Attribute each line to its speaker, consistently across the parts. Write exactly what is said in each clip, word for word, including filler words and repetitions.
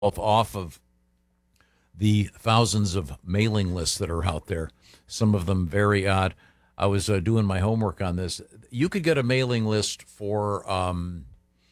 Speaker 1: off of the thousands of mailing lists that are out there, some of them very odd. I was uh, doing my homework on this. You could get a mailing list for um,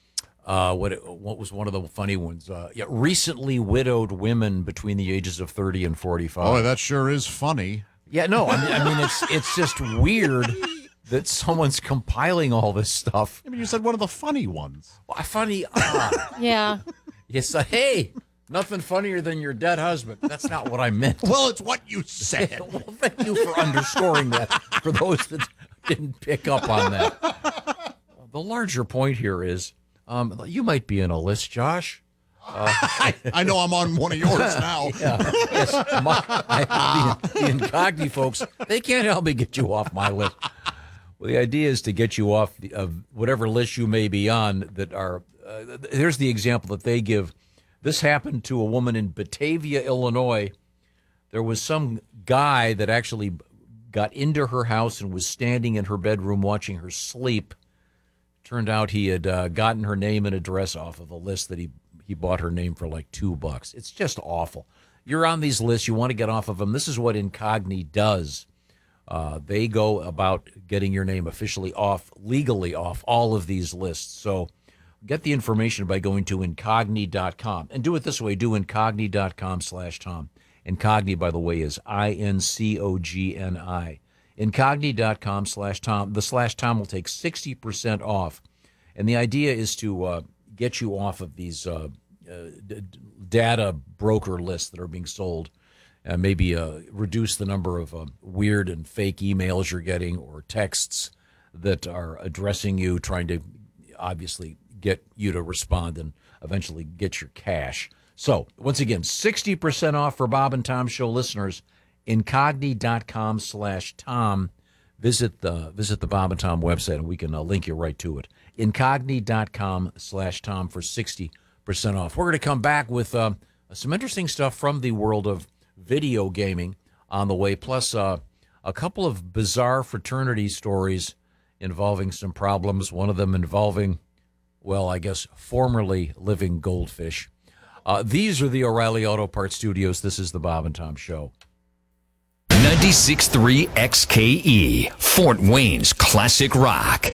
Speaker 1: uh, what what was one of the funny ones? Uh, yeah, recently widowed women between the ages of thirty and forty-five.
Speaker 2: Oh, that sure is funny.
Speaker 1: Yeah, no, I mean, I mean it's it's just weird that someone's compiling all this stuff.
Speaker 2: I mean, you said one of the funny ones.
Speaker 1: Well, funny. Uh,
Speaker 3: Yeah.
Speaker 1: you said, hey, nothing funnier than your dead husband. That's not what I meant.
Speaker 2: Well, it's what you said.
Speaker 1: Well, thank you for underscoring that for those that didn't pick up on that. The larger point here is um, you might be in a list, Josh. Uh,
Speaker 2: I know I'm on one of yours now.
Speaker 1: Yeah, yes, my, I, the, the Incogni folks, they can't help me get you off my list. Well, the idea is to get you off the, of whatever list you may be on that are, uh, here's the example that they give. This happened to a woman in Batavia, Illinois. There was some guy that actually got into her house and was standing in her bedroom watching her sleep. Turned out he had uh, gotten her name and address off of a list that he, he bought her name for like two bucks. It's just awful. You're on these lists. You want to get off of them. This is what Incogni does. Uh, they go about getting your name officially off, legally off all of these lists. So get the information by going to incogni dot com. And do it this way. Do incogni dot com slash Tom. Incogni, by the way, is I N C O G N I. incogni dot com slash Tom. The slash Tom will take sixty percent off. And the idea is to uh, get you off of these uh, uh, d- data broker lists that are being sold. Uh, maybe uh, reduce the number of uh, weird and fake emails you're getting or texts that are addressing you, trying to obviously get you to respond and eventually get your cash. So, once again, sixty percent off for Bob and Tom Show listeners, incogni dot com slash Tom. Visit the, visit the Bob and Tom website, and we can uh, link you right to it. incogni dot com slash Tom for sixty percent off. We're going to come back with uh, some interesting stuff from the world of video gaming on the way, plus uh, a couple of bizarre fraternity stories involving some problems, one of them involving, well, I guess, formerly living goldfish. Uh, these are the O'Reilly Auto Parts Studios. This is the Bob and Tom Show.
Speaker 4: ninety-six point three X K E, Fort Wayne's classic rock.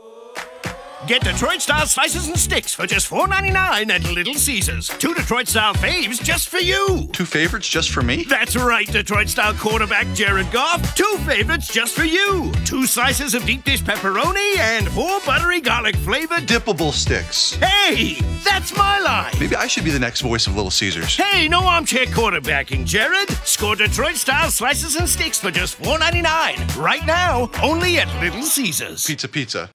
Speaker 5: Get Detroit-style slices and sticks for just four ninety-nine at Little Caesars. Two Detroit-style faves just for you.
Speaker 6: Two favorites just for me?
Speaker 5: That's right, Detroit-style quarterback Jared Goff. Two favorites just for you. Two slices of deep dish pepperoni and four buttery garlic-flavored
Speaker 6: Dippable sticks.
Speaker 5: Hey, that's my line.
Speaker 6: Maybe I should be the next voice of Little Caesars.
Speaker 5: Hey, no armchair quarterbacking, Jared. Score Detroit-style slices and sticks for just four ninety-nine. Right now, only at Little Caesars.
Speaker 6: Pizza, pizza.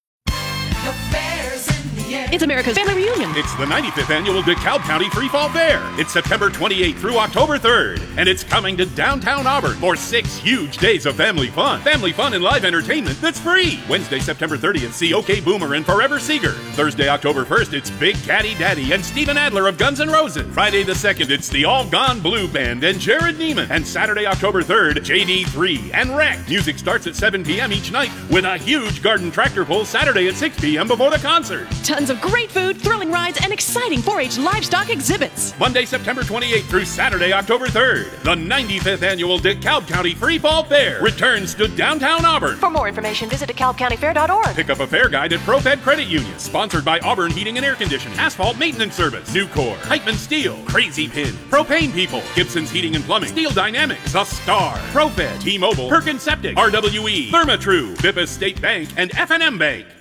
Speaker 3: It's America's Family Reunion.
Speaker 7: It's the ninety-fifth annual DeKalb County Free Fall Fair. It's September twenty-eighth through October third, and it's coming to downtown Auburn for six huge days of family fun. Family fun and live entertainment that's free. Wednesday, September thirtieth, see OK Boomer and Forever Seeger. Thursday, October first, it's Big Caddy Daddy and Steven Adler of Guns N' Roses. Friday the second, it's the All Gone Blue Band and Jared Neiman. And Saturday, October third, J D three and Wreck. Music starts at seven p.m. each night with a huge garden tractor pull Saturday at six p.m. before the concert.
Speaker 3: Tons of great food, thrilling rides, and exciting four H livestock exhibits.
Speaker 7: Monday, September twenty-eighth through Saturday, October third. The ninety-fifth annual DeKalb County Free Fall Fair returns to downtown Auburn.
Speaker 3: For more information, visit DeKalb County Fair dot org.
Speaker 7: Pick up a fair guide at ProFed Credit Union. Sponsored by Auburn Heating and Air Conditioning, Asphalt Maintenance Service, Nucor, Heitman Steel, Crazy Pin, Propane People, Gibson's Heating and Plumbing, Steel Dynamics, The Star, ProFed, T-Mobile, Perkins Septic, R W E, Therma-Tru, Bippa State Bank, and F and M Bank.